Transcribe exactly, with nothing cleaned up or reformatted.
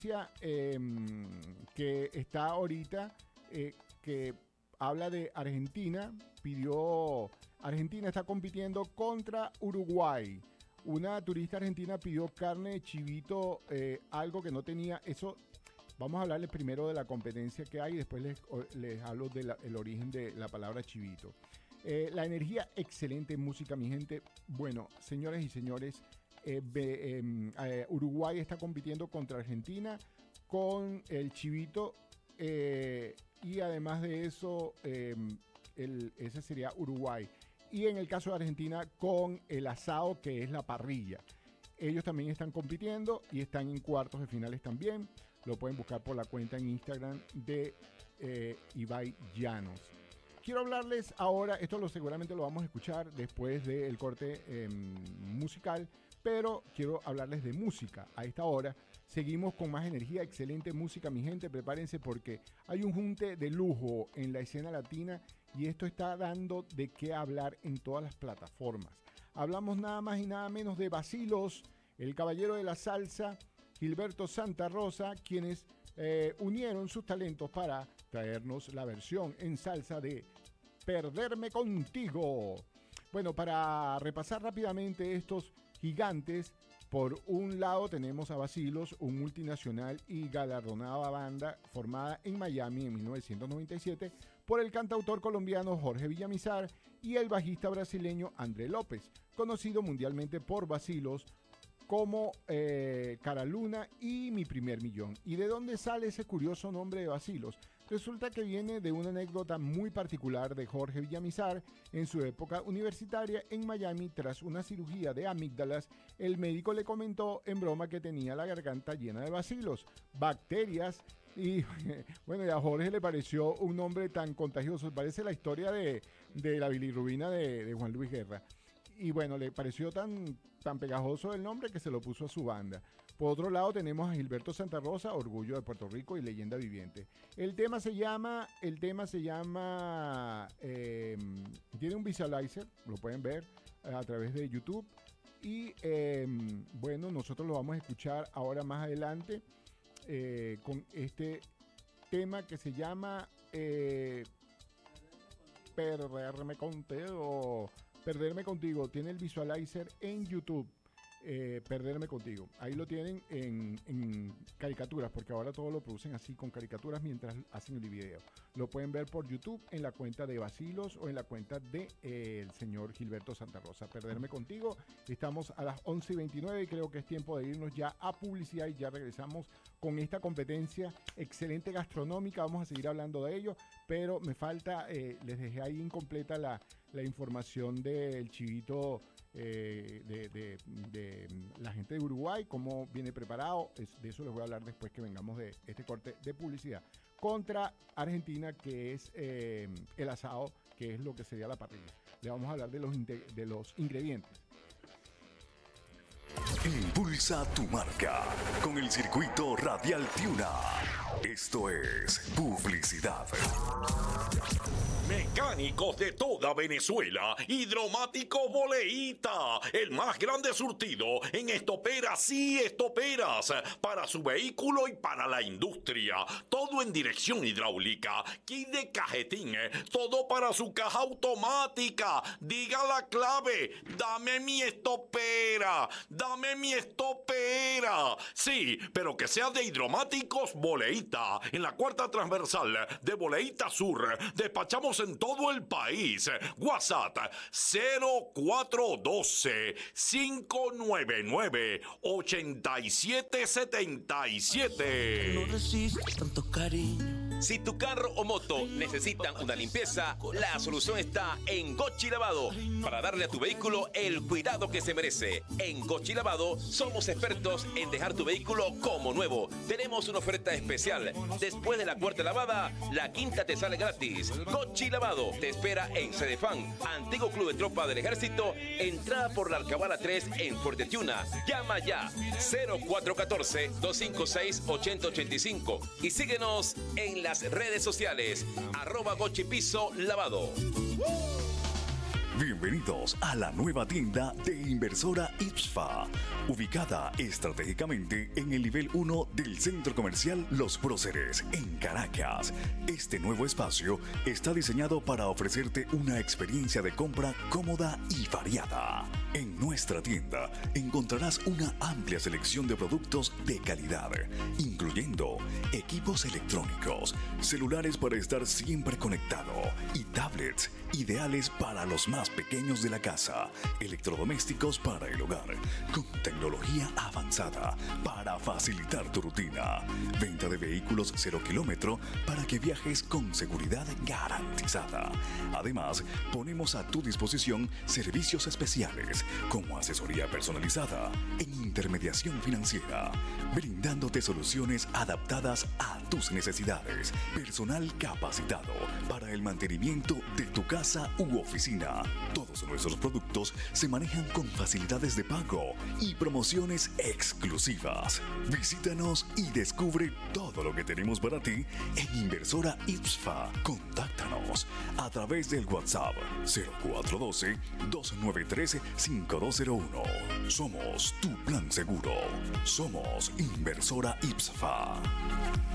eh, que está ahorita, eh, que habla de Argentina. Pidió, Argentina está compitiendo contra Uruguay. Una turista argentina pidió carne de chivito, eh, algo que no tenía. Eso, vamos a hablarles primero de la competencia que hay y después les, les hablo del origen de la palabra chivito. Eh, la energía, excelente música, mi gente. Bueno, señores y señores, eh, be, eh, eh, Uruguay está compitiendo contra Argentina con el chivito, eh, y además de eso, eh, el, ese sería Uruguay. Y en el caso de Argentina, con el asado, que es la parrilla. Ellos también están compitiendo y están en cuartos de finales también. Lo pueden buscar por la cuenta en Instagram de eh, Ibai Llanos. Quiero hablarles ahora, esto lo, seguramente lo vamos a escuchar después del corte eh, musical, pero quiero hablarles de música a esta hora. Seguimos con más energía, excelente música, mi gente. Prepárense porque hay un junte de lujo en la escena latina y esto está dando de qué hablar en todas las plataformas. Hablamos nada más y nada menos de Vacilos, el caballero de la salsa, Gilberto Santa Rosa, quienes eh, unieron sus talentos para traernos la versión en salsa de Perderme Contigo. Bueno, para repasar rápidamente estos gigantes, por un lado tenemos a Vacilos, un multinacional y galardonada banda formada en Miami en mil novecientos noventa y siete por el cantautor colombiano Jorge Villamizar y el bajista brasileño André López, conocido mundialmente por Vacilos como eh, Cara Luna y Mi Primer Millón. ¿Y de dónde sale ese curioso nombre de Vacilos? Resulta que viene de una anécdota muy particular de Jorge Villamizar. En su época universitaria en Miami, tras una cirugía de amígdalas, el médico le comentó en broma que tenía la garganta llena de bacilos, bacterias, y bueno, y a Jorge le pareció un nombre tan contagioso. Parece la historia de, de la bilirrubina de, de Juan Luis Guerra. Y bueno, le pareció tan, tan pegajoso el nombre que se lo puso a su banda. Por otro lado tenemos a Gilberto Santa Rosa, orgullo de Puerto Rico y leyenda viviente. El tema se llama, el tema se llama, eh, tiene un visualizer, lo pueden ver a través de YouTube. Y eh, bueno, nosotros lo vamos a escuchar ahora más adelante eh, con este tema que se llama eh, Perderme Contigo. Perderme Contigo, tiene el visualizer en YouTube, eh, Perderme Contigo. Ahí lo tienen en, en caricaturas, porque ahora todo lo producen así con caricaturas mientras hacen el video. Lo pueden ver por YouTube en la cuenta de Vacilos o en la cuenta de eh, el señor Gilberto Santa Rosa. Perderme Contigo. Estamos a las once y veintinueve y creo que es tiempo de irnos ya a publicidad y ya regresamos con esta competencia excelente gastronómica. Vamos a seguir hablando de ello, pero me falta, eh, les dejé ahí incompleta la la información del chivito eh, de, de, de la gente de Uruguay, cómo viene preparado. Es, de eso les voy a hablar después que vengamos de este corte de publicidad. Contra Argentina, que es eh, el asado, que es lo que sería la parrilla. Le vamos a hablar de los, de los ingredientes. Impulsa tu marca con el circuito Radial Tiuna. Esto es publicidad. Mecánicos de toda Venezuela, Hidromático Boleíta, el más grande surtido en estoperas y estoperas para su vehículo y para la industria. Todo en dirección hidráulica, kit de cajetín, todo para su caja automática. Diga la clave: dame mi estopera, dame mi estopera. Sí, pero que sea de Hidromáticos Boleíta, en la cuarta transversal de Boleíta Sur. Despachamos en todo el país. WhatsApp cero cuatro uno dos, cinco nueve nueve, ocho siete siete siete. No resiste tanto cariño. Si tu carro o moto necesitan una limpieza, la solución está en Gochi Lavado, para darle a tu vehículo el cuidado que se merece. En Gochi Lavado somos expertos en dejar tu vehículo como nuevo. Tenemos una oferta especial. Después de la cuarta lavada, la quinta te sale gratis. Gochi Lavado te espera en Cedefán, antiguo club de tropa del ejército, entrada por la Alcabala tres en Fuerte Tiuna. Llama ya cero cuatro uno cuatro, dos cinco seis, ocho cero ocho cinco y síguenos en las redes sociales arroba Gochi Piso Lavado. Bienvenidos a la nueva tienda de Inversora IPSFA, ubicada estratégicamente en el nivel uno del Centro Comercial Los Próceres, en Caracas. Este nuevo espacio está diseñado para ofrecerte una experiencia de compra cómoda y variada. En nuestra tienda encontrarás una amplia selección de productos de calidad, incluyendo equipos electrónicos, celulares para estar siempre conectado y tablets ideales para los más pequeños de la casa, electrodomésticos para el hogar, con tecnología avanzada para facilitar tu rutina, venta de vehículos cero kilómetro para que viajes con seguridad garantizada. Además, ponemos a tu disposición servicios especiales como asesoría personalizada e intermediación financiera, brindándote soluciones adaptadas a tus necesidades, personal capacitado para el mantenimiento de tu casa u oficina. Todos nuestros productos se manejan con facilidades de pago y promociones exclusivas. Visítanos y descubre todo lo que tenemos para ti en Inversora IPSFA. Contáctanos a través del WhatsApp cero cuatro uno dos, dos nueve tres, cinco dos cero uno. Somos tu plan seguro. Somos Inversora IPSFA.